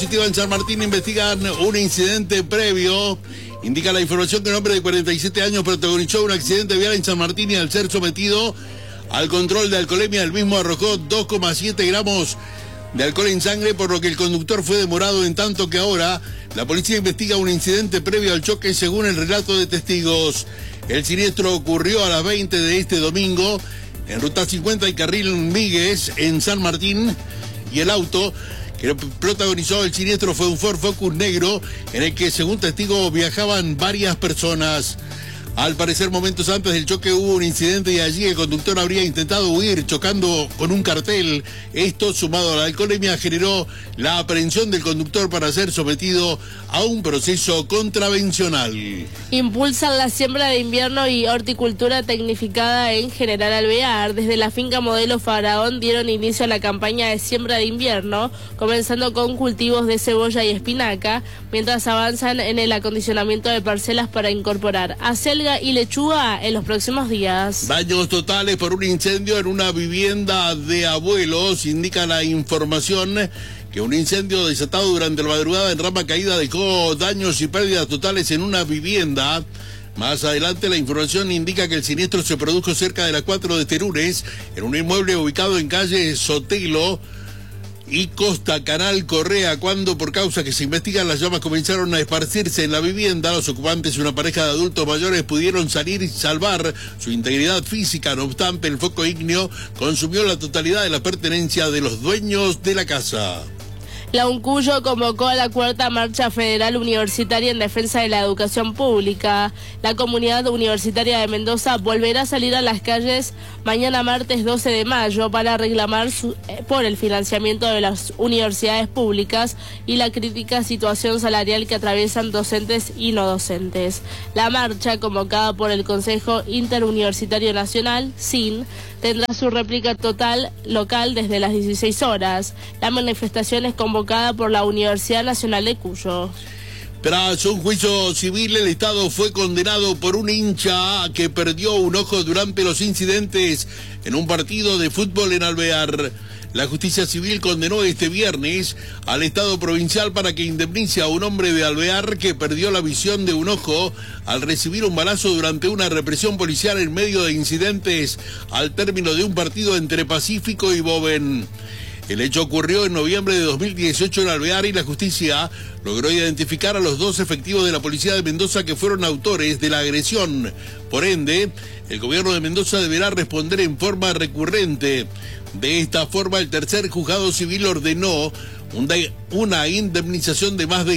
En San Martín investigan un incidente previo. Indica la información que un hombre de 47 años protagonizó un accidente vial en San Martín y al ser sometido al control de alcoholemia, el mismo arrojó 2,7 gramos de alcohol en sangre, por lo que el conductor fue demorado, en tanto que ahora la policía investiga un incidente previo al choque según el relato de testigos. El siniestro ocurrió a las 20 de este domingo en Ruta 50 y Carril Míguez en San Martín, y el auto que protagonizó el siniestro fue un Ford Focus negro en el que, según testigos, viajaban varias personas. Al parecer, momentos antes del choque hubo un incidente y allí el conductor habría intentado huir chocando con un cartel. Esto, sumado a la alcoholemia, generó la aprehensión del conductor para ser sometido a un proceso contravencional. Impulsan la siembra de invierno y horticultura tecnificada en General Alvear. Desde la finca Modelo Faraón dieron inicio a la campaña de siembra de invierno, comenzando con cultivos de cebolla y espinaca, mientras avanzan en el acondicionamiento de parcelas para incorporar acelga y lechuga en los próximos días. Daños totales por un incendio en una vivienda de abuelos. Indica la información que un incendio desatado durante la madrugada en Rama Caída dejó daños y pérdidas totales en una vivienda. Más adelante la información indica que el siniestro se produjo cerca de las 4 de Terunes, en un inmueble ubicado en calle Sotelo y Costa Canal Correa, cuando, por causa que se investigan, las llamas comenzaron a esparcirse en la vivienda. Los ocupantes y una pareja de adultos mayores pudieron salir y salvar su integridad física. No obstante, el foco ígneo consumió la totalidad de la pertenencia de los dueños de la casa. La UNCUYO convocó a la 4ª Marcha Federal Universitaria en defensa de la educación pública. La comunidad universitaria de Mendoza volverá a salir a las calles mañana martes 12 de mayo para reclamar por el financiamiento de las universidades públicas y la crítica situación salarial que atraviesan docentes y no docentes. La marcha, convocada por el Consejo Interuniversitario Nacional, SIN, tendrá su réplica local desde las 16 horas. La manifestación es convocada por la Universidad Nacional de Cuyo. Tras un juicio civil, el Estado fue condenado por un hincha que perdió un ojo durante los incidentes en un partido de fútbol en Alvear. La justicia civil condenó este viernes al Estado provincial para que indemnice a un hombre de Alvear que perdió la visión de un ojo al recibir un balazo durante una represión policial en medio de incidentes al término de un partido entre Pacífico y Boven. El hecho ocurrió en noviembre de 2018 en Alvear y la justicia logró identificar a los 2 efectivos de la policía de Mendoza que fueron autores de la agresión. Por ende, el gobierno de Mendoza deberá responder en forma recurrente. De esta forma, el tercer juzgado civil ordenó una indemnización de más de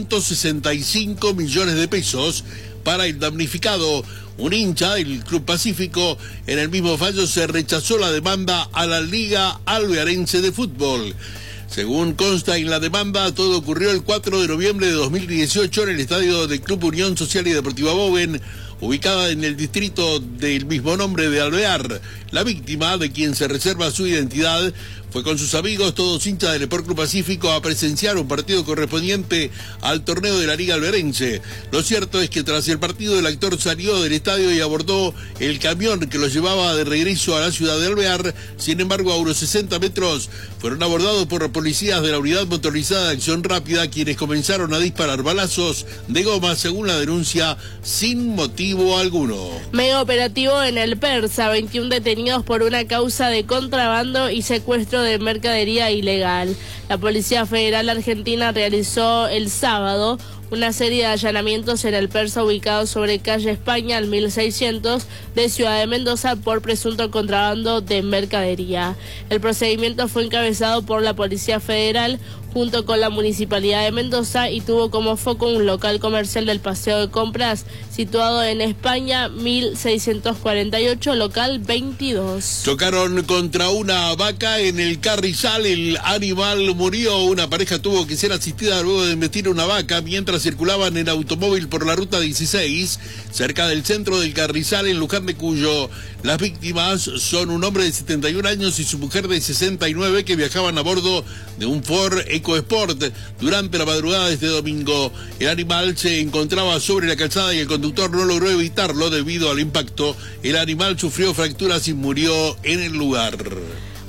165 millones de pesos para el damnificado, un hincha del Club Pacífico. En el mismo fallo se rechazó la demanda a la Liga Alvearense de Fútbol. Según consta en la demanda, todo ocurrió el 4 de noviembre de 2018 en el estadio del Club Unión Social y Deportiva Boven, ubicada en el distrito del mismo nombre de Alvear. La víctima, de quien se reserva su identidad, fue con sus amigos, todos hinchas del Sport Club Pacífico, a presenciar un partido correspondiente al torneo de la Liga Alvearense. Lo cierto es que tras el partido el actor salió del estadio y abordó el camión que lo llevaba de regreso a la ciudad de Alvear. Sin embargo, a unos 60 metros fueron abordados por policías de la Unidad Motorizada de Acción Rápida, quienes comenzaron a disparar balazos de goma, según la denuncia, sin motivo alguno. Mega operativo en el Persa, 21 detenidos por una causa de contrabando y secuestro de mercadería ilegal. La Policía Federal Argentina realizó el sábado una serie de allanamientos en el Persa ubicado sobre calle España al 1600 de Ciudad de Mendoza por presunto contrabando de mercadería. El procedimiento fue encabezado por la Policía Federal junto con la Municipalidad de Mendoza y tuvo como foco un local comercial del Paseo de Compras situado en España 1648, local 22. Chocaron contra una vaca en el Carrizal, el animal murió. Una pareja tuvo que ser asistida luego de embestir una vaca mientras circulaban en automóvil por la ruta 16, cerca del centro del Carrizal en Luján de Cuyo. Las víctimas son un hombre de 71 años y su mujer de 69 que viajaban a bordo de un Ford EcoSport durante la madrugada de este domingo. El animal se encontraba sobre la calzada y el conductor no logró evitarlo debido al impacto. El animal sufrió fracturas y murió en el lugar.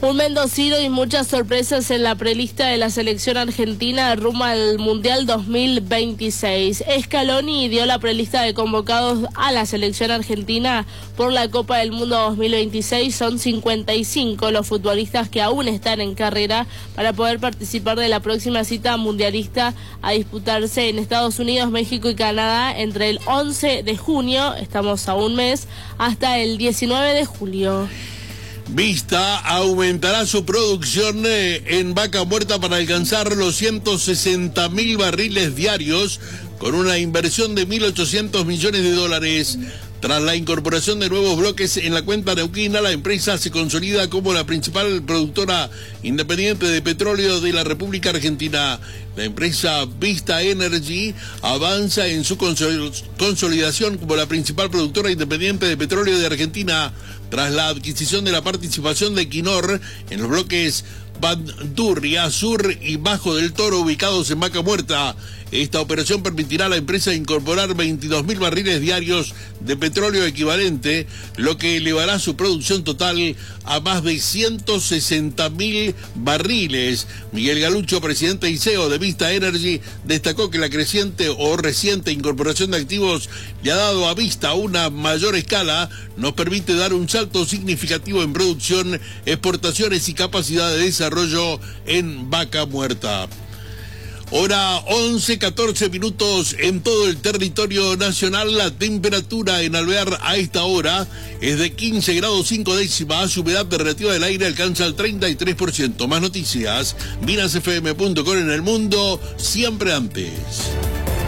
Un mendocino y muchas sorpresas en la prelista de la selección argentina rumbo al Mundial 2026. Scaloni dio la prelista de convocados a la selección argentina por la Copa del Mundo 2026. Son 55 los futbolistas que aún están en carrera para poder participar de la próxima cita mundialista a disputarse en Estados Unidos, México y Canadá entre el 11 de junio, estamos a un mes, hasta el 19 de julio. Vista aumentará su producción en vaca muerta para alcanzar los 160.000 barriles diarios con una inversión de $1.800 millones. Tras la incorporación de nuevos bloques en la cuenca neuquina, la empresa se consolida como la principal productora independiente de petróleo de la República Argentina. La empresa Vista Energy avanza en su consolidación como la principal productora independiente de petróleo de Argentina tras la adquisición de la participación de Equinor en los bloques Bandurria Sur y Bajo del Toro ubicados en Vaca Muerta. Esta operación permitirá a la empresa incorporar 22.000 barriles diarios de petróleo equivalente, lo que elevará su producción total a más de 160.000 barriles. Miguel Galucho, presidente y CEO de Vista Energy, destacó que la creciente o reciente incorporación de activos le ha dado a Vista una mayor escala, nos permite dar un salto significativo en producción, exportaciones y capacidad de desarrollo en Vaca Muerta. Hora 11:14 minutos en todo el territorio nacional. La temperatura en Alvear a esta hora es de 15 grados 5 décimas. Su humedad relativa del aire alcanza el 33%. Más noticias, minasfm.com. En el mundo, siempre antes.